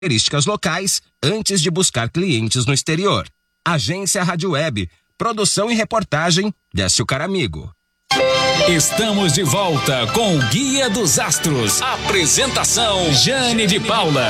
características locais antes de buscar clientes no exterior. Agência Rádio Web, produção e reportagem Décio Caramigo. Estamos de volta com o Guia dos Astros. Apresentação Jane de Paula.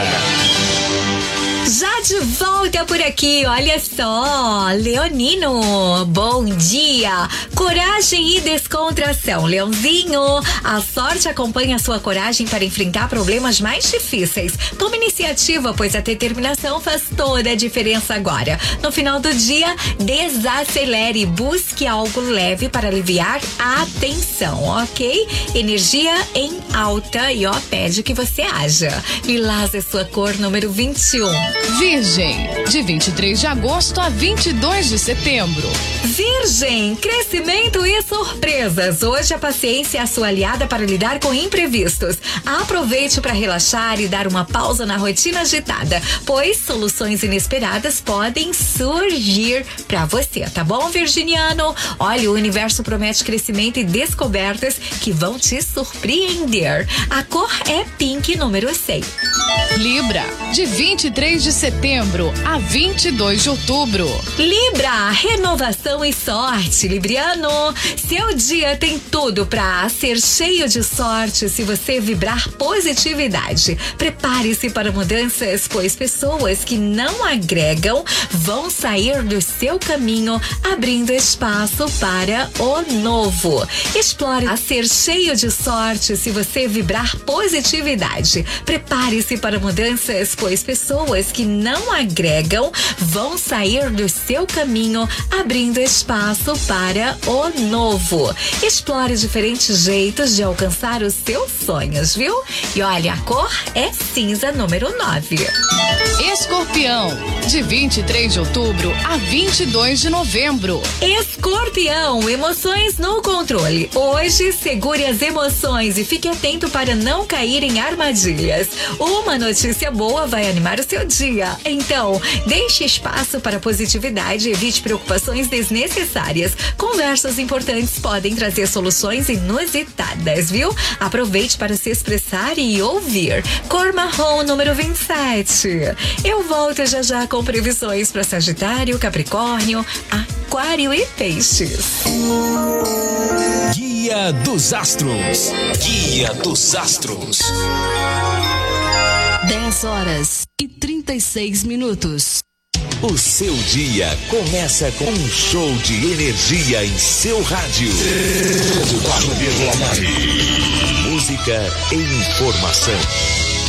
Já de volta por aqui, olha só, Leonino, bom dia, coragem e descontração, Leãozinho, a sorte acompanha a sua coragem para enfrentar problemas mais difíceis, tome iniciativa, pois a determinação faz toda a diferença agora, no final do dia, desacelere, busque algo leve para aliviar a tensão, ok? Energia em alta e pede que você haja, Lilás é sua cor número 21. Virgem, de 23 de agosto a 22 de setembro. Virgem, crescimento e surpresas. Hoje a paciência é a sua aliada para lidar com imprevistos. Aproveite para relaxar e dar uma pausa na rotina agitada, pois soluções inesperadas podem surgir para você, tá bom, virginiano? Olha, o universo promete crescimento e descobertas que vão te surpreender. A cor é pink número 6. Libra, de 23 de setembro a 22 de outubro. Libra, renovação e sorte, Libriano. Seu dia tem tudo para ser cheio de sorte se você vibrar positividade. Prepare-se para mudanças, pois pessoas que não agregam vão sair do seu caminho, abrindo espaço para o novo. Explore a ser cheio de sorte se você vibrar positividade. Prepare-se para mudanças, pois pessoas que não agregam vão sair do seu caminho, abrindo espaço para o novo. Explore diferentes jeitos de alcançar os seus sonhos, viu? E olha, a cor é cinza número 9. Escorpião, de 23 de outubro a 22 de novembro. Escorpião, emoções no controle. Hoje, segure as emoções e fique atento para não cair em armadilhas. Uma notícia boa vai animar o seu dia. Então, deixe espaço para positividade e evite preocupações desnecessárias. Conversas importantes podem trazer soluções inusitadas, viu? Aproveite para se expressar e ouvir. Cor marrom número 27. Eu volto já com previsões para Sagitário, Capricórnio, Aquário e Peixes. Guia dos Astros. Guia dos Astros. 10h36. O seu dia começa com um show de energia em seu rádio. 4,9. Música e informação.